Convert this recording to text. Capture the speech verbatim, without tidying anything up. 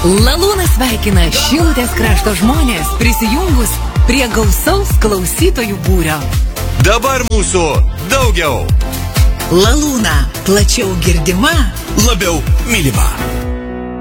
Lalūnas sveikina Šilutės krašto žmonės prisijungus prie gausaus klausytojų būrio. Dabar mūsų daugiau. Lalūna plačiau girdima, labiau mylima.